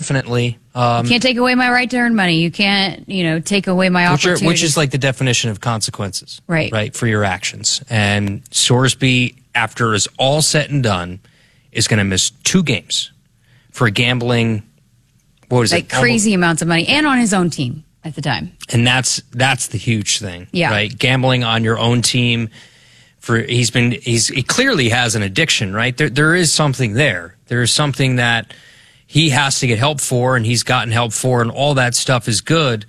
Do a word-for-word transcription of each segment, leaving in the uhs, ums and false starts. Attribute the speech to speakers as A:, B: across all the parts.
A: definitely. Um,
B: you can't take away my right to earn money. You can't, you know, take away my
A: which,
B: opportunity.
A: are, which is like the definition of consequences,
B: right?
A: Right, for your actions. And Sorsby, after it's all said and done, is going to miss two games for gambling. What is
B: like
A: it?
B: Like crazy
A: Almost,
B: amounts of money, and on his own team at the time.
A: And that's that's the huge thing,
B: yeah.
A: Right? Gambling on your own team. For he's been he's he clearly has an addiction, right? There there is something there. There is something that he has to get help for, and he's gotten help for, and all that stuff is good.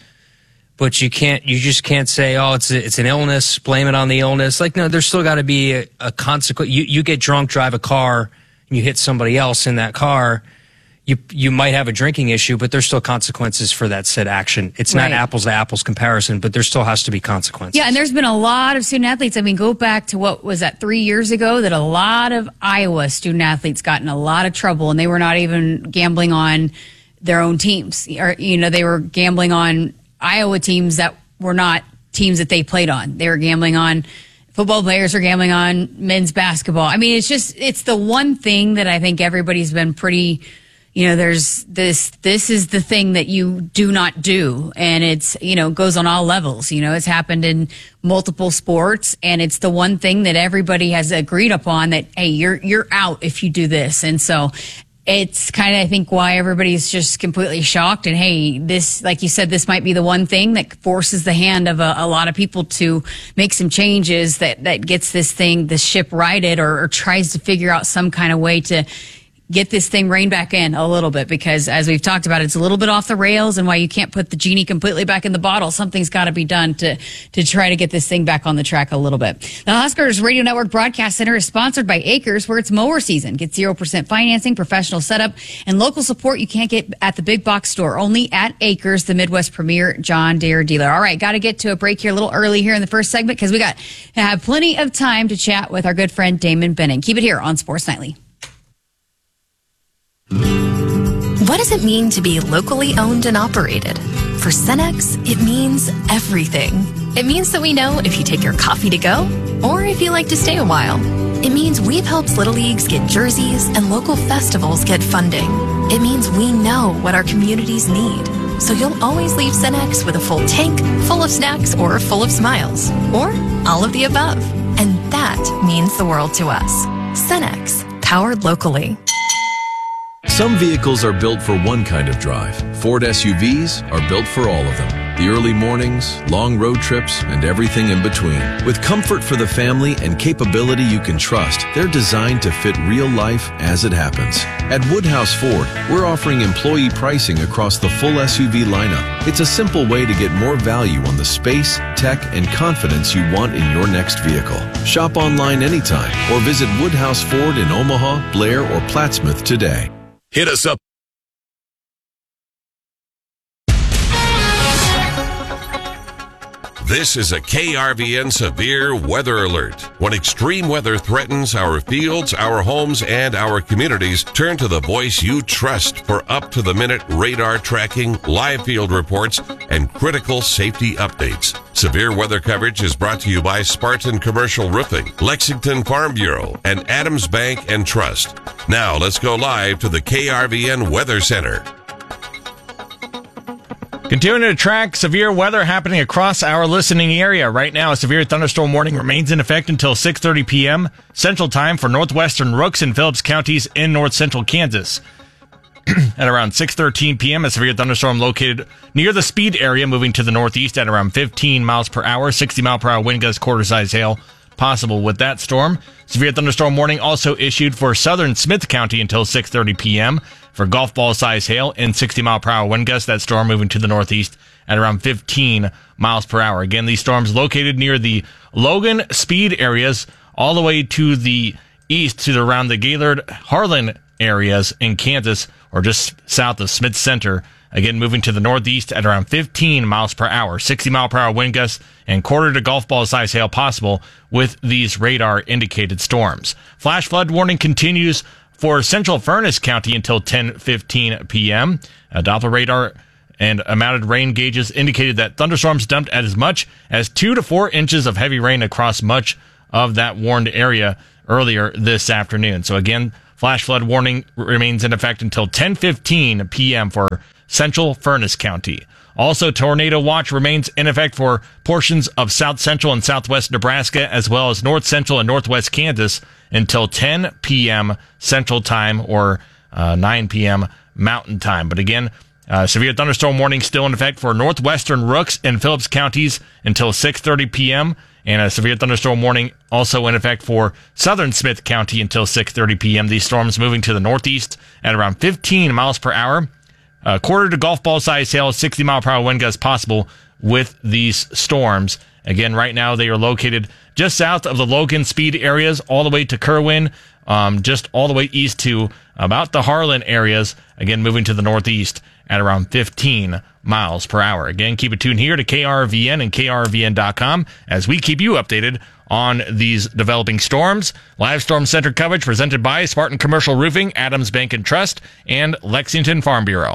A: But you can't, you just can't say, oh, it's a, it's an illness, blame it on the illness. Like, no, there's still got to be a, a consequence. You you get drunk, drive a car, and you hit somebody else in that car. You you might have a drinking issue, but there's still consequences for that said action. It's not
B: right.
A: apples to apples comparison, but there still has to be consequences.
B: Yeah, and there's been a lot of student athletes. I mean, go back to what was that three years ago that a lot of Iowa student athletes got in a lot of trouble, and they were not even gambling on their own teams, or you know, they were gambling on Iowa teams that were not teams that they played on. They were gambling on. Football players are gambling on men's basketball. I mean, it's just it's the one thing that I think everybody's been pretty. You know, there's this, this is the thing that you do not do. And it's, you know, goes on all levels. You know, it's happened in multiple sports, and it's the one thing that everybody has agreed upon that, hey, you're, you're out if you do this. And so it's kind of, I think, why everybody's just completely shocked. And hey, this, like you said, this might be the one thing that forces the hand of a, a lot of people to make some changes that, that gets this thing, this ship righted, or, or tries to figure out some kind of way to get this thing reined back in a little bit, because as we've talked about, it's a little bit off the rails, and why you can't put the genie completely back in the bottle. Something's got to be done to to try to get this thing back on the track a little bit. The Huskers Radio Network Broadcast Center is sponsored by Acres, where it's mower season. Get zero percent financing, professional setup, and local support you can't get at the big box store. Only at Acres, the Midwest premier John Deere dealer. All right, got to get to a break here a little early here in the first segment, because we got to have plenty of time to chat with our good friend Damon Benning. Keep it here on Sports Nightly.
C: What does it mean to be locally owned and operated? For Cenex, it means everything. It means that we know if you take your coffee to go, or if you like to stay a while. It means we've helped Little Leagues get jerseys and local festivals get funding. It means we know what our communities need. So you'll always leave Cenex with a full tank, full of snacks, or full of smiles. Or all of the above. And that means the world to us. Cenex, powered locally.
D: Some vehicles are built for one kind of drive. Ford S U Vs are built for all of them. The early mornings, long road trips, and everything in between. With comfort for the family and capability you can trust, they're designed to fit real life as it happens. At Woodhouse Ford, we're offering employee pricing across the full S U V lineup. It's a simple way to get more value on the space, tech, and confidence you want in your next vehicle. Shop online anytime or visit Woodhouse Ford in Omaha, Blair, or Plattsmouth today.
E: Hit us up. This is a K R V N severe weather alert. When extreme weather threatens our fields, our homes, and our communities, turn to the voice you trust for up-to-the-minute radar tracking, live field reports, and critical safety updates. Severe weather coverage is brought to you by Spartan Commercial Roofing, Lexington Farm Bureau, and Adams Bank and Trust. Now let's go live to the K R V N Weather Center.
F: Continuing to track severe weather happening across our listening area. Right now, a severe thunderstorm warning remains in effect until six thirty p.m. Central Time for northwestern Rooks and Phillips counties in north central Kansas. At around six thirteen p.m., a severe thunderstorm located near the Speed area moving to the northeast at around fifteen miles per hour, sixty mile per hour wind gusts, quarter-size hail possible with that storm. Severe thunderstorm warning also issued for southern Smith County until six thirty p.m. for golf ball size hail and sixty mile per hour wind gusts. That storm moving to the northeast at around fifteen miles per hour. Again, these storms located near the Logan Speed areas all the way to the east to the, around the Gaylord Harlan areas in Kansas, or just south of Smith Center. Again, moving to the northeast at around fifteen miles per hour, sixty mile per hour wind gusts, and quarter to golf ball size hail possible with these radar indicated storms. Flash flood warning continues for central Furnace County until ten fifteen p.m. A Doppler radar and mounted rain gauges indicated that thunderstorms dumped at as much as two to four inches of heavy rain across much of that warned area earlier this afternoon. So again, Flash flood warning remains in effect until ten fifteen p.m. for central Furnace County. Also, tornado watch remains in effect for portions of south central and southwest Nebraska, as well as north central and northwest Kansas until ten p.m. Central Time or uh, nine p.m. Mountain Time. But again, uh, severe thunderstorm warning still in effect for northwestern Rooks and Phillips counties until six thirty p.m. And a severe thunderstorm warning also in effect for southern Smith County until six thirty p.m. These storms moving to the northeast at around fifteen miles per hour. Uh, quarter to golf ball size hail, sixty mile per hour wind gusts possible with these storms. Again, right now they are located just south of the Logan Speed areas, all the way to Kerwin, um, just all the way east to about the Harlan areas. Again, moving to the northeast at around fifteen miles per hour. Again, keep it tuned here to K R V N and K R V N dot com as we keep you updated on these developing storms. Live storm center coverage presented by Spartan Commercial Roofing, Adams Bank and Trust, and Lexington Farm Bureau.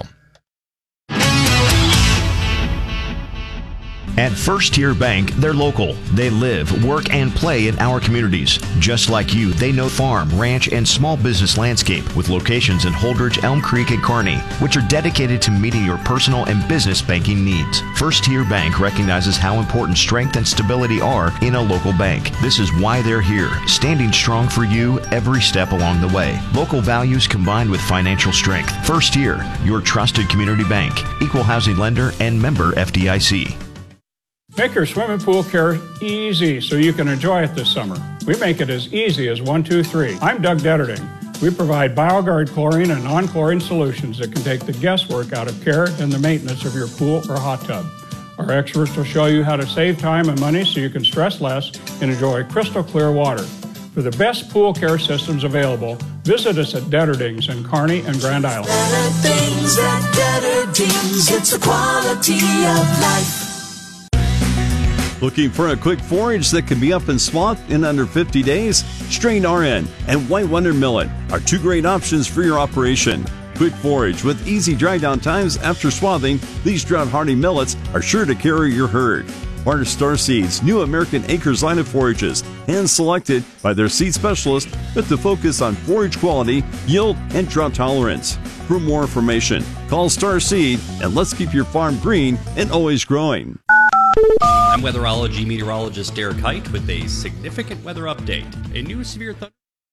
G: At First Tier Bank, they're local. They live, work, and play in our communities. Just like you, they know farm, ranch, and small business landscape with locations in Holdridge, Elm Creek, and Kearney, which are dedicated to meeting your personal and business banking needs. First Tier Bank recognizes how important strength and stability are in a local bank. This is why they're here, standing strong for you every step along the way. Local values combined with financial strength. First Tier, your trusted community bank, equal housing lender, and member F D I C.
H: Make your swimming pool care easy so you can enjoy it this summer. We make it as easy as one, two, three. I'm Doug Detterding. We provide BioGuard chlorine and non-chlorine solutions that can take the guesswork out of care and the maintenance of your pool or hot tub. Our experts will show you how to save time and money so you can stress less and enjoy crystal clear water. For the best pool care systems available, visit us at Detterdings in Kearney and Grand Island.
I: Better things at Detterdings. It's a quality of life.
J: Looking for a quick forage that can be up and swathed in under fifty days? Strain R N and White Wonder Millet are two great options for your operation. Quick forage with easy dry down times after swathing, these drought-hardy millets are sure to carry your herd. Part of Star Seeds' new American Acres line of forages, hand-selected by their seed specialist with the focus on forage quality, yield, and drought tolerance. For more information, call Star Seed and let's keep your farm green and always growing.
K: I'm weatherology meteorologist Derek Height with a significant weather update. A new severe thunder.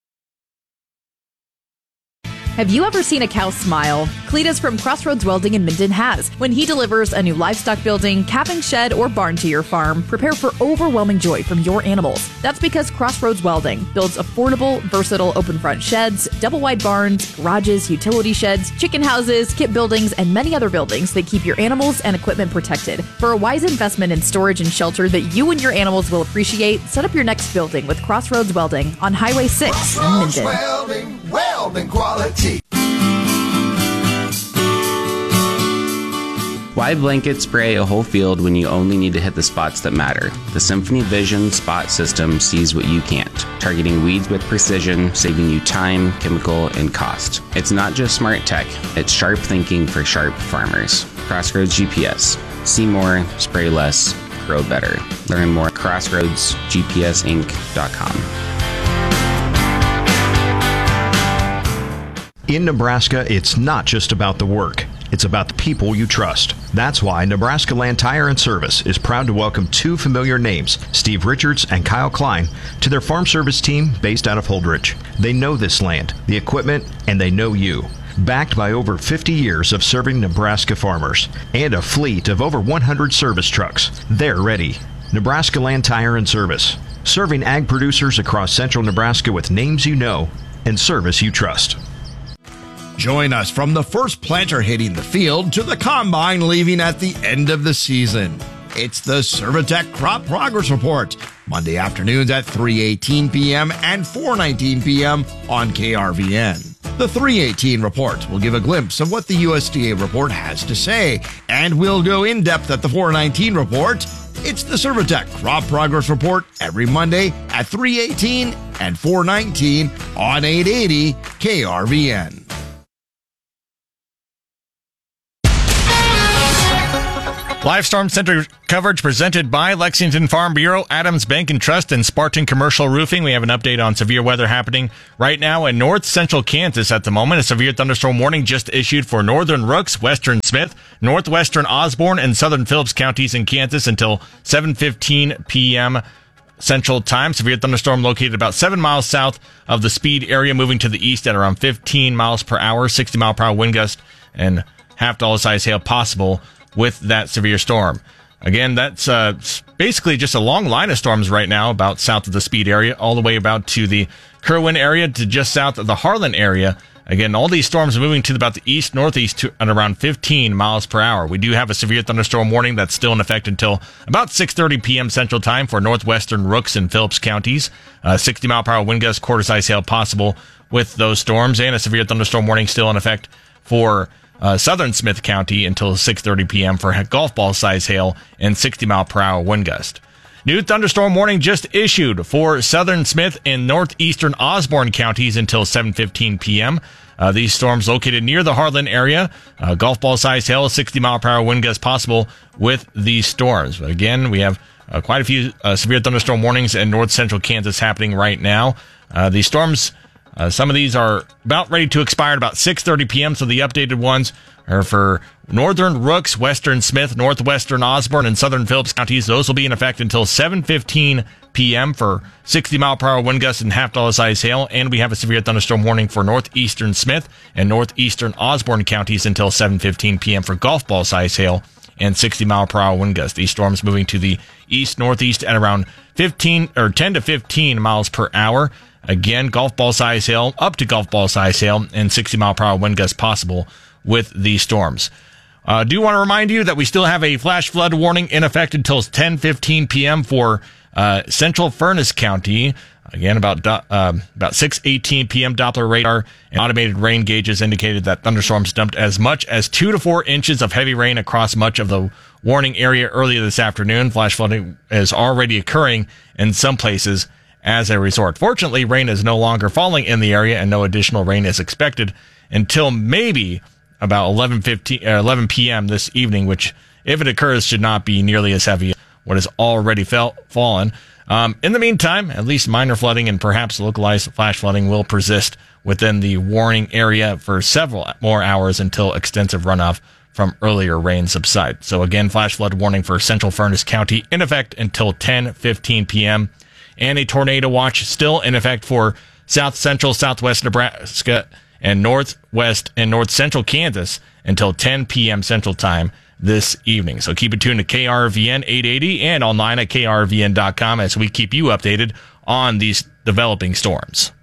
L: Have you ever seen a cow smile? Cletus from Crossroads Welding in Minden has. When he delivers a new livestock building, calving shed, or barn to your farm, prepare for overwhelming joy from your animals. That's because Crossroads Welding builds affordable, versatile open front sheds, double wide barns, garages, utility sheds, chicken houses, kit buildings, and many other buildings that keep your animals and equipment protected. For a wise investment in storage and shelter that you and your animals will appreciate, set up your next building with Crossroads Welding on Highway six in Minden.
I: Welding, welding quality.
M: Why blanket spray a whole field when you only need to hit the spots that matter? The Symphony Vision Spot System sees what you can't, targeting weeds with precision, saving you time, chemical, and cost. It's not just smart tech, it's sharp thinking for sharp farmers. Crossroads G P S. See more, spray less, grow better. Learn more at crossroads g p s inc dot com.
G: In Nebraska, it's not just about the work. It's about the people you trust. That's why Nebraska Land Tire and Service is proud to welcome two familiar names, Steve Richards and Kyle Klein, to their farm service team based out of Holdridge. They know this land, the equipment, and they know you. Backed by over fifty years of serving Nebraska farmers and a fleet of over one hundred service trucks, they're ready. Nebraska Land Tire and Service, serving ag producers across central Nebraska with names you know and service you trust.
N: Join us from the first planter hitting the field to the combine leaving at the end of the season. It's the Servitech Crop Progress Report, Monday afternoons at three eighteen p.m. and four nineteen p.m. on K R V N. The three eighteen report will give a glimpse of what the U S D A report has to say, and we'll go in depth at the four nineteen report. It's the Servitech Crop Progress Report every Monday at three eighteen and four nineteen on eight eighty K R V N.
F: Live Storm Center coverage presented by Lexington Farm Bureau, Adams Bank and Trust, and Spartan Commercial Roofing. We have an update on severe weather happening right now in north central Kansas at the moment. A severe thunderstorm warning just issued for northern Rooks, western Smith, northwestern Osborne, and southern Phillips counties in Kansas until seven fifteen p.m. Central Time. Severe thunderstorm located about seven miles south of the Speed area, moving to the east at around fifteen miles per hour, sixty mile per hour wind gust, and half dollar size hail possible with that severe storm. Again, that's uh, basically just a long line of storms right now about south of the Speed area, all the way about to the Kerwin area to just south of the Harlan area. Again, all these storms are moving to about the east, northeast to, at around fifteen miles per hour. We do have a severe thunderstorm warning that's still in effect until about six thirty p.m. Central Time for northwestern Rooks and Phillips counties. Uh, sixty mile per hour wind gust, quarter size hail possible with those storms, and a severe thunderstorm warning still in effect for Uh, southern Smith County until six thirty p.m. for golf ball size hail and sixty mile per hour wind gust. New thunderstorm warning just issued for southern Smith and northeastern Osborne counties until seven fifteen p.m. Uh, these storms located near the Harlan area. Uh, golf ball size hail, sixty mile per hour wind gust possible with these storms. But again, we have uh, quite a few uh, severe thunderstorm warnings in north central Kansas happening right now. Uh, these storms Uh, some of these are about ready to expire at about six thirty p.m., so the updated ones are for northern Rooks, western Smith, northwestern Osborne, and southern Phillips counties. Those will be in effect until seven fifteen p.m. for sixty mile per hour wind gusts and half dollar size hail, and we have a severe thunderstorm warning for northeastern Smith and northeastern Osborne counties until seven fifteen p.m. for golf ball size hail and sixty mile per hour wind gusts. These storms moving to the east northeast at around fifteen or ten to fifteen miles per hour. Again, golf ball size hail, up to golf ball size hail, and sixty mile per hour wind gusts possible with these storms. I uh, do want to remind you that we still have a flash flood warning in effect until ten fifteen p.m. for uh, central Furnace County. Again, about uh, about six eighteen p.m. Doppler radar and automated rain gauges indicated that thunderstorms dumped as much as two to four inches of heavy rain across much of the warning area earlier this afternoon. Flash flooding is already occurring in some places as a resort. Fortunately, rain is no longer falling in the area, and no additional rain is expected until maybe about eleven fifteen, uh, eleven p.m. this evening, which, if it occurs, should not be nearly as heavy as what has already fell, fallen. Um, in the meantime, at least minor flooding and perhaps localized flash flooding will persist within the warning area for several more hours until extensive runoff from earlier rain subside. So again, flash flood warning for central Furnace County in effect until ten fifteen p.m. and a tornado watch still in effect for south central, southwest Nebraska, and northwest and north central Kansas until ten p.m. Central Time this evening. So keep it tuned to K R V N eight eighty and online at K R V N dot com as we keep you updated on these developing storms.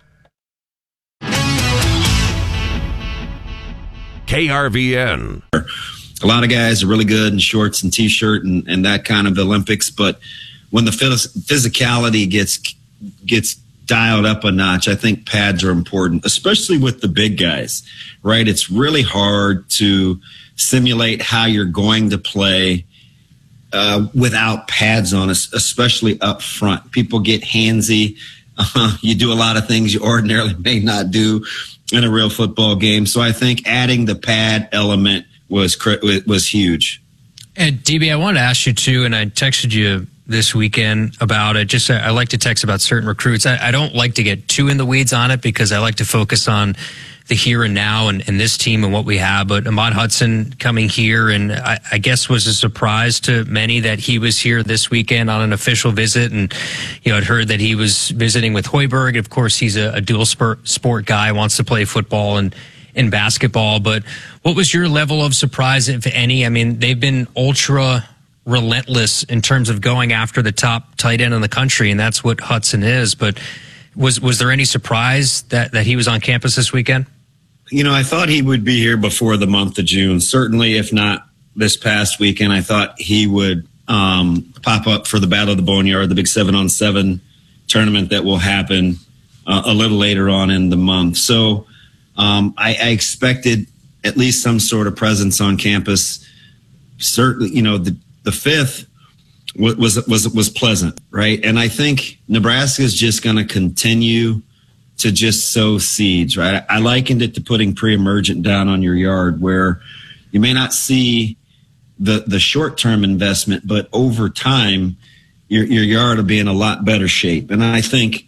E: K R V N.
O: A lot of guys are really good in shorts and T-shirt and, and that kind of Olympics, but when the phys- physicality gets gets dialed up a notch, I think pads are important, especially with the big guys, right? It's really hard to simulate how you're going to play uh, without pads on us, especially up front. People get handsy. Uh, you do a lot of things you ordinarily may not do in a real football game. So I think adding the pad element was was huge.
A: And D B, I wanted to ask you too, and I texted you this weekend about it. Just I like to text about certain recruits. I, I don't like to get too in the weeds on it because I like to focus on the here and now and, and this team and what we have. But Ahmad Hudson coming here, and I, I guess was a surprise to many that he was here this weekend on an official visit. And you know, I'd heard that he was visiting with Hoiberg. Of course, he's a, a dual sport, sport guy, wants to play football and in basketball. But what was your level of surprise, if any? I mean, they've been ultra relentless in terms of going after the top tight end in the country, and that's what Hudson is. But was was there any surprise that, that he was on campus this weekend?
O: You know, I thought he would be here before the month of June. Certainly, if not this past weekend, I thought he would um, pop up for the Battle of the Boneyard, the big seven-on-seven tournament that will happen uh, a little later on in the month. So um, I, I expected at least some sort of presence on campus. Certainly, you know, the The fifth was was was pleasant, right? And I think Nebraska is just going to continue to just sow seeds, right? I likened it to putting pre-emergent down on your yard, where you may not see the, the short-term investment, but over time, your, your yard will be in a lot better shape. And I think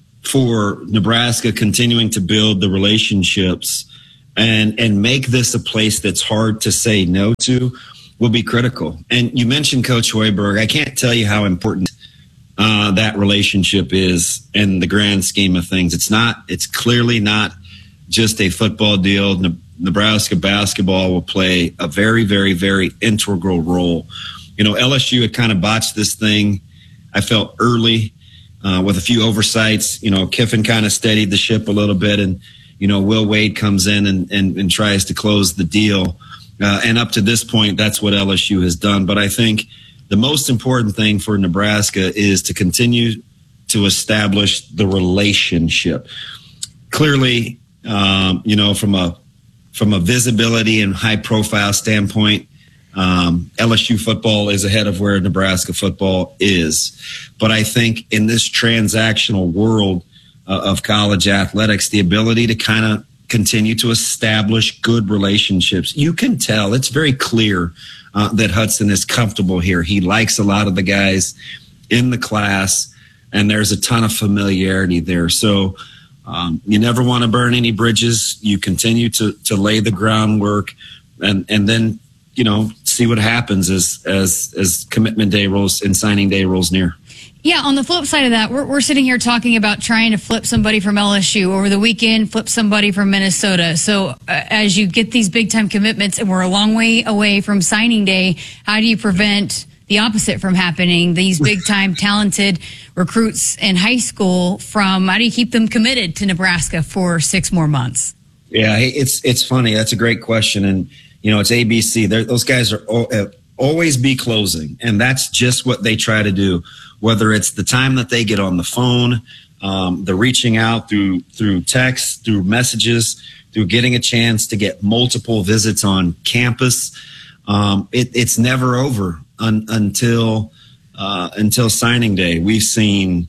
O: for Nebraska continuing to build the relationships and, and make this a place that's hard to say no to will be critical. And you mentioned Coach Hoiberg. I can't tell you how important uh, that relationship is in the grand scheme of things. It's not, it's clearly not just a football deal. Nebraska basketball will play a very, very, very integral role. You know, L S U had kind of botched this thing, I felt, early uh, with a few oversights. You know, Kiffin kind of steadied the ship a little bit, and, you know, Will Wade comes in and, and, and tries to close the deal. Uh, and up to this point, that's what L S U has done. But I think the most important thing for Nebraska is to continue to establish the relationship. Clearly, um, you know, from a from a visibility and high profile standpoint, um, L S U football is ahead of where Nebraska football is. But I think in this transactional world uh, of college athletics, the ability to kind of continue to establish good relationships. You can tell, it's very clear uh, that Hudson is comfortable here. He likes a lot of the guys in the class, and there's a ton of familiarity there. So um, you never want to burn any bridges. You continue to to lay the groundwork, and and then, you know, see what happens as as as commitment day rolls and signing day rolls near.
B: Yeah, on the flip side of that, we're, we're sitting here talking about trying to flip somebody from L S U over the weekend, flip somebody from Minnesota. So uh, as you get these big-time commitments, and we're a long way away from signing day, how do you prevent the opposite from happening? These big-time talented recruits in high school from, how do you keep them committed to Nebraska for six more months?
O: Yeah, it's it's funny. That's a great question. And, you know, it's A B C. They're, those guys are uh, always be closing, and that's just what they try to do. Whether it's the time that they get on the phone, um, the reaching out through through text, through messages, through getting a chance to get multiple visits on campus, um, it, it's never over un, until uh, until signing day. We've seen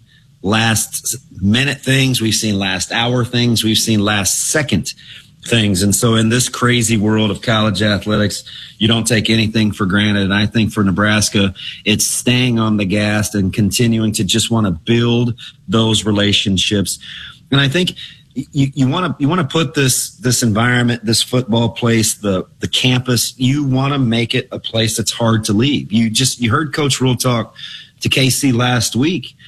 O: last minute things, we've seen last hour things, we've seen last second things. And so in this crazy world of college athletics, you don't take anything for granted. And I think for Nebraska, it's staying on the gas and continuing to just want to build those relationships. And I think you, you want to you want to put this this environment, this football place, the the campus, you want to make it a place that's hard to leave. You just you heard Coach Rule talk to K C last week.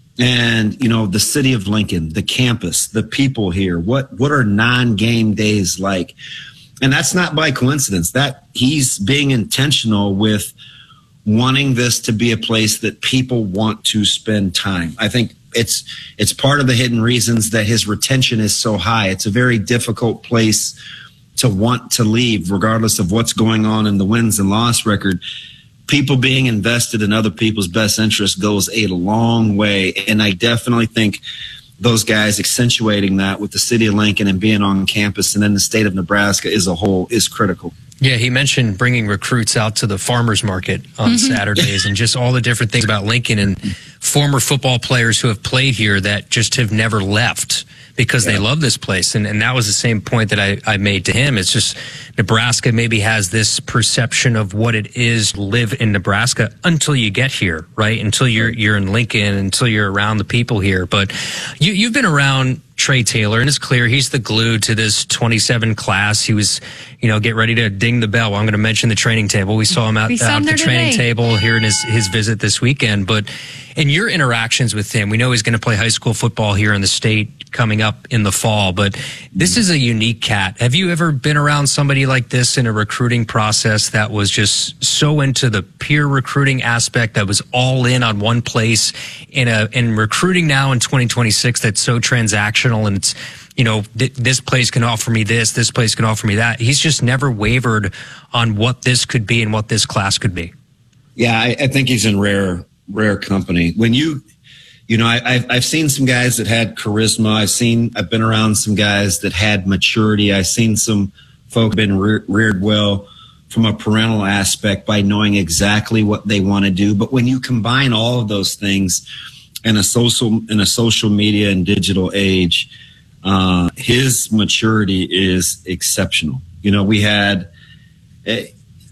O: And, you know, the city of Lincoln, the campus, the people here, what, what are non-game days like? And that's not by coincidence. That he's being intentional with wanting this to be a place that people want to spend time. I think it's, it's part of the hidden reasons that his retention is so high. It's a very difficult place to want to leave, regardless of what's going on in the wins and loss record. People being invested in other people's best interest goes a long way. And I definitely think those guys accentuating that with the city of Lincoln and being on campus and then the state of Nebraska as a whole is critical.
A: Yeah, he mentioned bringing recruits out to the farmers market on mm-hmm. Saturdays and just all the different things about Lincoln and former football players who have played here that just have never left because yeah. they love this place. And, and that was the same point that I, I made to him. It's just Nebraska maybe has this perception of what it is to live in Nebraska until you get here, right? Until you're you're in Lincoln, until you're around the people here. But you, you've been around Trey Taylor, and it's clear he's the glue to this twenty-seven class. He was, you know, get ready to ding the bell. I'm going to mention the training table. We saw him out,
B: saw
A: out
B: him
A: at the training
B: today.
A: table here in his, his visit this weekend. But in your interactions with him, we know he's going to play high school football here in the state coming up in the fall. But this is a unique cat. Have you ever been around somebody like this in a recruiting process that was just so into the peer recruiting aspect, that was all in on one place, in a in recruiting now in twenty twenty-six that's so transactional, and it's, you know, th- this place can offer me this, this place can offer me that. He's just never wavered on what this could be and what this class could be.
O: Yeah, I, I think he's in rare, rare company. When you, you know, I, I've, I've seen some guys that had charisma. I've seen, I've been around some guys that had maturity. I've seen some folk been re- reared well from a parental aspect by knowing exactly what they want to do. But when you combine all of those things in a social, in a social media and digital age, Uh, his maturity is exceptional. You know, we had, uh,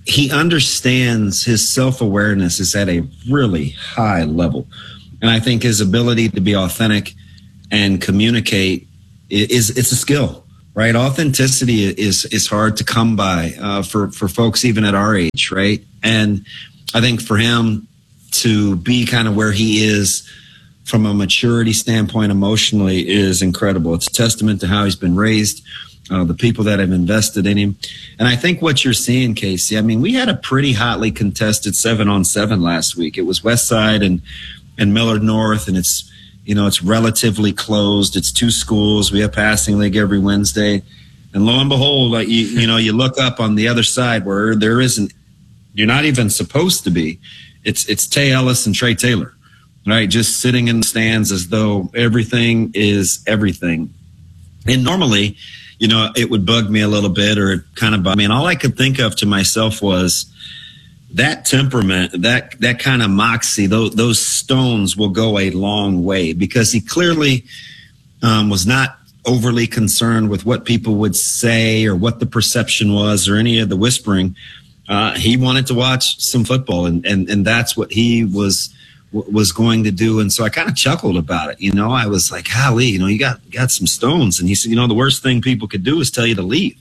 O: he understands his self-awareness is at a really high level. And I think his ability to be authentic and communicate is, it's a skill, right? Authenticity is, is hard to come by, uh, for, for folks even at our age, right? And I think for him to be kind of where he is from a maturity standpoint emotionally is incredible. It's a testament to how he's been raised, uh, the people that have invested in him. And I think what you're seeing, Casey, I mean, we had a pretty hotly contested seven on seven last week. It was West Side and, and Millard North, and it's, you know, it's relatively closed. It's two schools. We have passing league every Wednesday. And lo and behold, like you, you know, you look up on the other side where there isn't, you're not even supposed to be. It's, it's Tay Ellis and Trey Taylor, right? Just sitting in the stands as though everything is everything. And normally, you know, it would bug me a little bit, or it kind of bug me. And all I could think of to myself was that temperament, that, that kind of moxie, those, those stones will go a long way, because he clearly um, was not overly concerned with what people would say or what the perception was or any of the whispering. Uh, he wanted to watch some football, and, and, and that's what he was was going to do. And so I kind of chuckled about it. You know, I was like, golly, you know, you got got some stones. And he said, you know, the worst thing people could do is tell you to leave.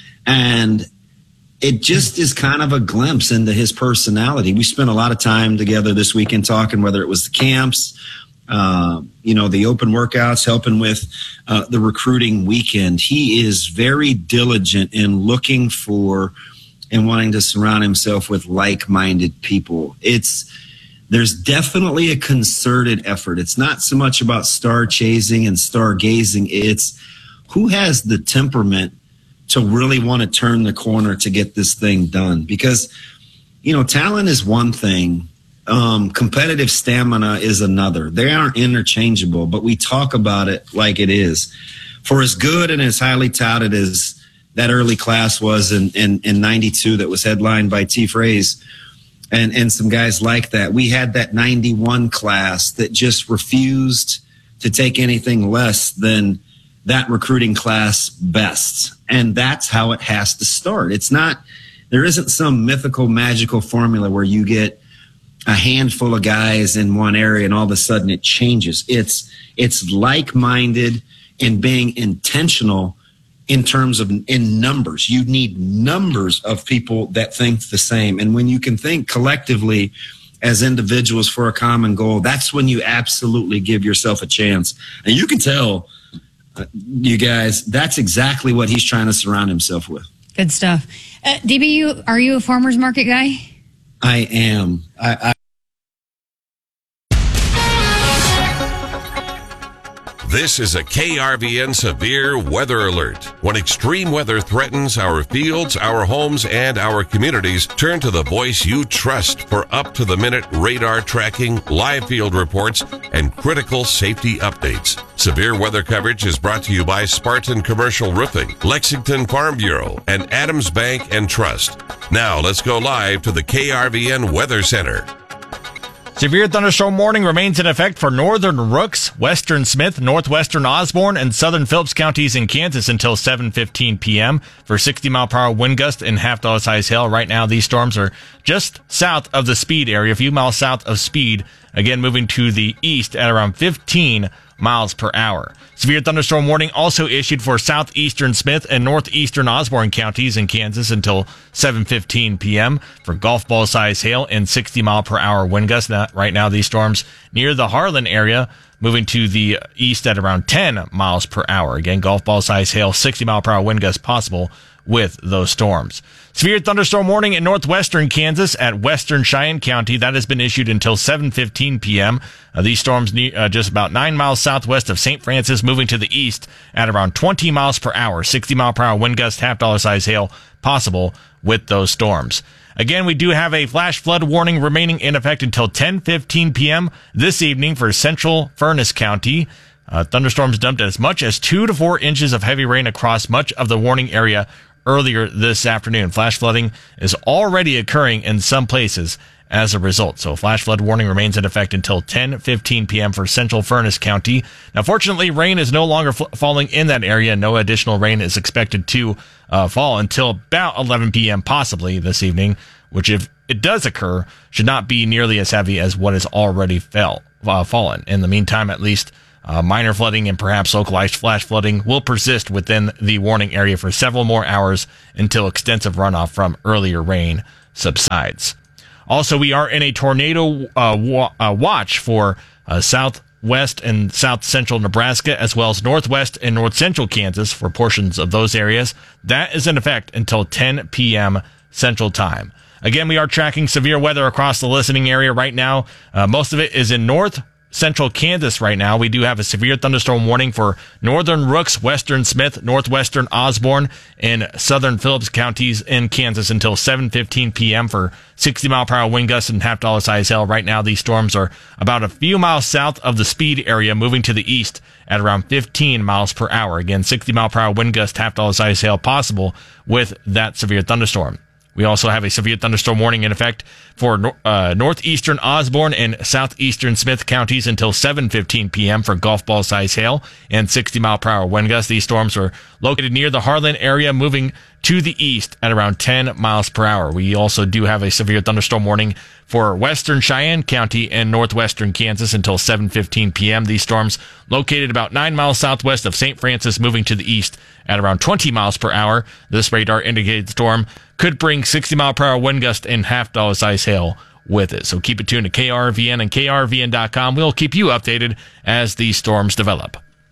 O: And it just is kind of a glimpse into his personality. We spent a lot of time together this weekend talking, whether it was the camps, uh, you know, the open workouts, helping with uh, the recruiting weekend. He is very diligent in looking for and wanting to surround himself with like-minded people. It's, there's definitely a concerted effort. It's not so much about star chasing and star gazing. It's who has the temperament to really want to turn the corner to get this thing done. Because, you know, talent is one thing. Um, competitive stamina is another. They aren't interchangeable, but we talk about it like it is. For as good and as highly touted as that early class was in, in, in ninety-two that was headlined by T. Fraze and, and some guys like that, we had that ninety-one class that just refused to take anything less than that recruiting class best. And that's how it has to start. It's not, there isn't some mythical, magical formula where you get a handful of guys in one area and all of a sudden it changes. It's, it's like-minded and being intentional in terms of in numbers. You need numbers of people that think the same. And when you can think collectively as individuals for a common goal, that's when you absolutely give yourself a chance. And you can tell, uh, you guys, that's exactly what he's trying to surround himself with.
B: Good stuff. Uh, D B, you, are you a farmer's market guy?
O: I am. I, I
E: This is a K R V N severe weather alert. When extreme weather threatens our fields, our homes, and our communities, turn to the voice you trust for up-to-the-minute radar tracking, live field reports, and critical safety updates. Severe weather coverage is brought to you by Spartan Commercial Roofing, Lexington Farm Bureau, and Adams Bank and Trust. Now let's go live to the K R V N Weather Center.
F: Severe thunderstorm warning remains in effect for northern Rooks, western Smith, northwestern Osborne, and southern Phillips counties in Kansas until seven fifteen p.m. for sixty mile per hour wind gust and half dollar size hail. Right now, these storms are just south of the Speed area, a few miles south of Speed. Again, moving to the east at around fifteen miles per hour. Severe thunderstorm warning also issued for southeastern Smith and northeastern Osborne counties in Kansas until seven fifteen p.m. for golf ball size hail and sixty mile per hour wind gusts. Right now, these storms near the Harlan area, moving to the east at around ten miles per hour. Again, golf ball size hail, sixty mile per hour wind gusts possible with those storms. Severe thunderstorm warning in northwestern Kansas at western Cheyenne County. That has been issued until seven fifteen p.m. Uh, these storms ne- uh, just about nine miles southwest of Saint Francis, moving to the east at around twenty miles per hour. sixty mile per hour wind gust, half dollar size hail possible with those storms. Again, we do have a flash flood warning remaining in effect until ten fifteen p.m. this evening for central Furnace County. Uh, thunderstorms dumped as much as two to four inches of heavy rain across much of the warning area earlier this afternoon. Flash flooding is already occurring in some places as a result. So flash flood warning remains in effect until ten fifteen p.m. for Central Furnace County. Now, fortunately, rain is no longer f- falling in that area. No additional rain is expected to uh, fall until about eleven p.m. possibly this evening, which if it does occur, should not be nearly as heavy as what has already fell, uh, fallen. In the meantime, at least, Uh, minor flooding and perhaps localized flash flooding will persist within the warning area for several more hours until extensive runoff from earlier rain subsides. Also, we are in a tornado uh, wa- uh, watch for uh, southwest and south central Nebraska, as well as northwest and north central Kansas for portions of those areas. That is in effect until ten p.m. Central Time. Again, we are tracking severe weather across the listening area right now. Uh, most of it is in north central Kansas right now. We do have a severe thunderstorm warning for northern Rooks, western Smith, northwestern Osborne, and southern Phillips counties in Kansas until seven fifteen p.m. for sixty mile per hour wind gusts and half dollar size hail. Right now, these storms are about a few miles south of the speed area, moving to the east at around fifteen miles per hour. Again, sixty mile per hour wind gust, half dollar size hail possible with that severe thunderstorm. We also have a severe thunderstorm warning in effect for uh, northeastern Osborne and southeastern Smith counties until seven fifteen p.m. for golf ball size hail and sixty mile per hour wind gusts. These storms are located near the Harlan area, moving to the east at around ten miles per hour. We also do have a severe thunderstorm warning for western Cheyenne County and northwestern Kansas until seven fifteen p.m. These storms located about nine miles southwest of Saint Francis, moving to the east at around twenty miles per hour. This radar indicated storm could bring sixty mile per hour wind gust and half dollar size hail with it. So keep it tuned to K R V N and K R V N dot com. We'll keep you updated as these storms develop.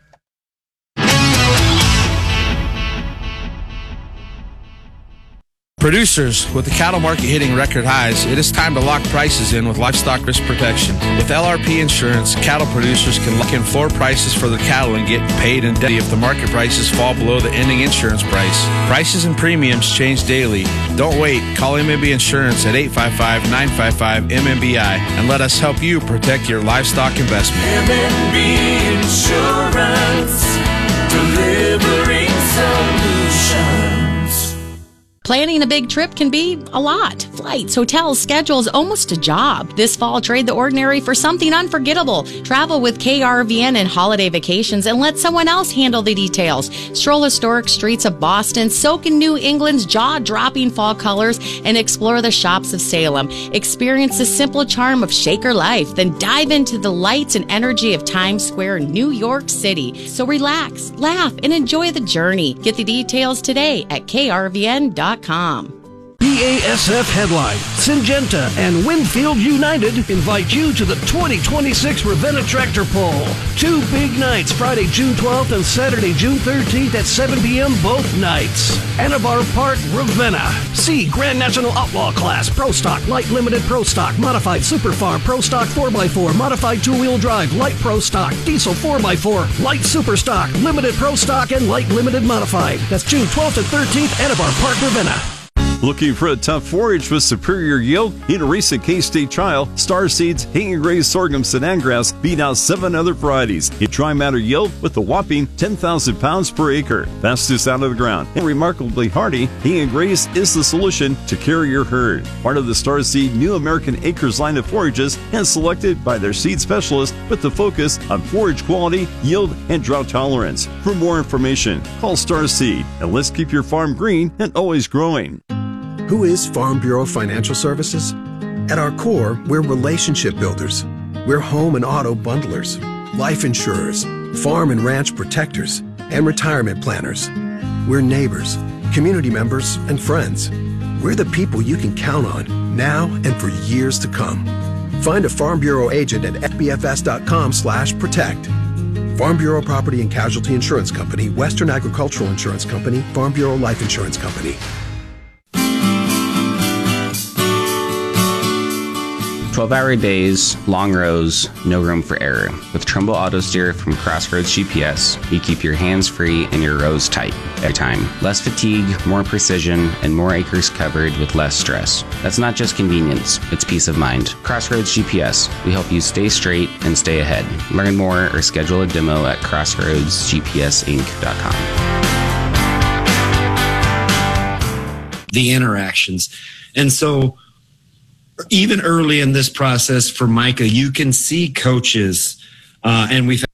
P: Producers, with the cattle market hitting record highs, it is time to lock prices in with livestock risk protection. With L R P Insurance, cattle producers can lock in floor prices for their cattle and get paid in day if the market prices fall below the ending insurance price. Prices and premiums change daily. Don't wait. Call M M B Insurance at eight five five, nine five five, M M B I and let us help you protect your livestock investment.
I: M M B Insurance, delivering solutions.
Q: Planning a big trip can be a lot. Flights, hotels, schedules, almost a job. This fall, trade the ordinary for something unforgettable. Travel with K R V N and holiday vacations and let someone else handle the details. Stroll historic streets of Boston, soak in New England's jaw-dropping fall colors, and explore the shops of Salem. Experience the simple charm of Shaker life, then dive into the lights and energy of Times Square in New York City. So relax, laugh, and enjoy the journey. Get the details today at K R V N dot com.
R: B A S F headline, Syngenta and Winfield United invite you to the twenty twenty-six Ravenna Tractor Pull. Two big nights, Friday, June twelfth and Saturday, June thirteenth at seven p.m. both nights. Anabar Park, Ravenna. See Grand National Outlaw Class, Pro Stock, Light Limited Pro Stock, Modified Super Farm, Pro Stock four by four, Modified two-wheel drive, Light Pro Stock, Diesel four by four, Light Super Stock, Limited Pro Stock, and Light Limited Modified. That's June twelfth and thirteenth, Anabar Park, Ravenna.
J: Looking for a tough forage with superior yield? In a recent K-State trial, Star Seeds Hay and Graze Sorghum Sudan Grass beat out seven other varieties in dry matter yield with a whopping ten thousand pounds per acre. Fastest out of the ground and remarkably hardy, Hay and Graze is the solution to carry your herd. Part of the Star Seed New American Acres line of forages and selected by their seed specialist with the focus on forage quality, yield, and drought tolerance. For more information, call Star Seed and let's keep your farm green and always growing.
S: Who is Farm Bureau Financial Services? At our core, we're relationship builders. We're home and auto bundlers, life insurers, farm and ranch protectors, and retirement planners. We're neighbors, community members, and friends. We're the people you can count on now and for years to come. Find a Farm Bureau agent at f b f s dot com slash protect. Farm Bureau Property and Casualty Insurance Company, Western Agricultural Insurance Company, Farm Bureau Life Insurance Company.
M: twelve-hour days, long rows, no room for error. With Trumbull Auto Steer from Crossroads G P S, you keep your hands free and your rows tight every time. Less fatigue, more precision, and more acres covered with less stress. That's not just convenience, it's peace of mind. Crossroads G P S, we help you stay straight and stay ahead. Learn more or schedule a demo at crossroads g p s inc dot com.
O: the interactions. And so even early in this process for Micah, you can see coaches, uh, and we've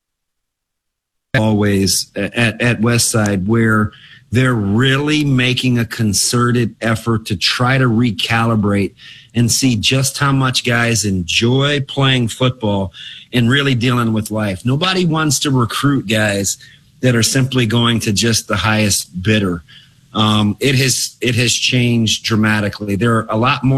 O: always at, at Westside where they're really making a concerted effort to try to recalibrate and see just how much guys enjoy playing football and really dealing with life. Nobody wants to recruit guys that are simply going to just the highest bidder. Um, it has it has changed dramatically. There are a lot more